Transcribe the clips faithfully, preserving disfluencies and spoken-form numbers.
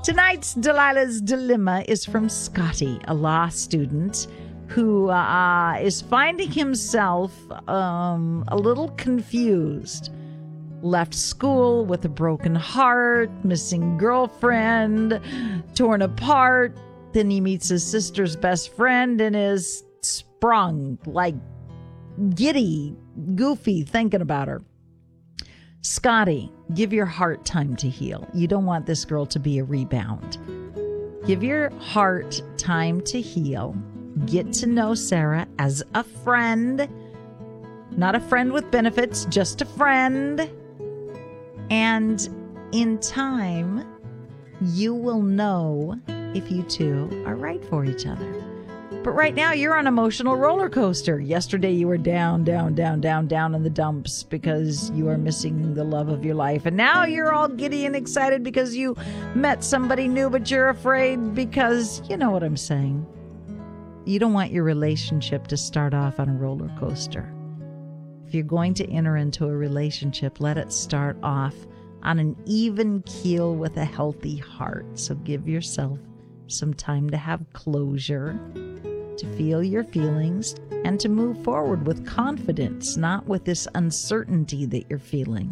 Tonight's Delilah's Dilemma is from Scotty, a law student who uh, is finding himself um, a little confused. Left school with a broken heart, missing girlfriend, torn apart. Then he meets his sister's best friend and is sprung, like giddy, goofy, thinking about her. Scotty, give your heart time to heal. You don't want this girl to be a rebound. Give your heart time to heal. Get to know Sarah as a friend. Not a friend with benefits, just a friend. And in time, you will know if you two are right for each other. But right now, you're on an emotional roller coaster. Yesterday, you were down, down, down, down, down in the dumps because you are missing the love of your life. And now you're all giddy and excited because you met somebody new, but you're afraid because, you know what I'm saying. You don't want your relationship to start off on a roller coaster. If you're going to enter into a relationship, let it start off on an even keel with a healthy heart. So give yourself some time to have closure, to feel your feelings, and to move forward with confidence, not with this uncertainty that you're feeling.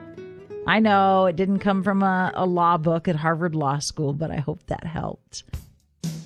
I know it didn't come from a, a law book at Harvard Law School, but I hope that helped.